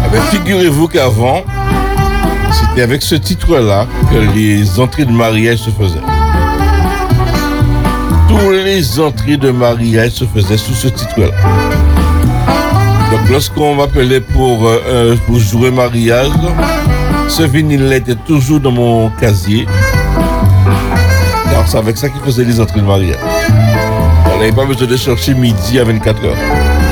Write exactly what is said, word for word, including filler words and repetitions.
Mais figurez-vous qu'avant, c'était avec ce titre-là que les entrées de mariage se faisaient. Tous les entrées de mariage se faisaient sous ce titre-là. Donc lorsqu'on m'appelait pour, euh, pour jouer mariage, ce vinyle-là était toujours dans mon casier. Car c'est avec ça qu'ils faisaient les entrées de mariage. On n'avait pas besoin de chercher midi à vingt-quatre heures.